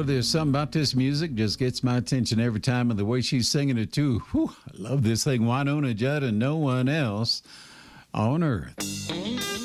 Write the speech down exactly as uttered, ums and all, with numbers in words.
there's something about this music just gets my attention every time, and the way she's singing it too. Whew, I love this thing, Wynonna Judd and No One Else on Earth.